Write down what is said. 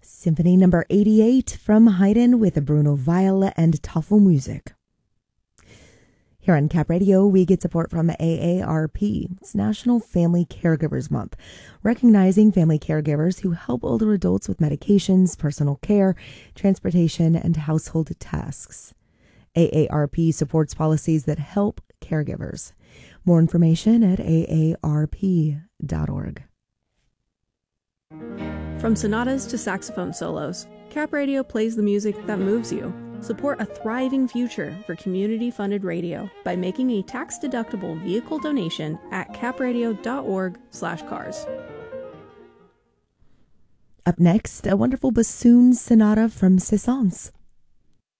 Symphony number 88 from Haydn with Bruno Weil and Tafelmusik. Here on Cap Radio, we get support from AARP. It's National Family Caregivers Month, recognizing family caregivers who help older adults with medications, personal care, transportation, and household tasks. AARP supports policies that help caregivers. More information at aarp.org. From sonatas to saxophone solos, Cap Radio plays the music that moves you. Support a thriving future for community-funded radio by making a tax-deductible vehicle donation at capradio.org/cars. Up next, a wonderful bassoon sonata from Cessance.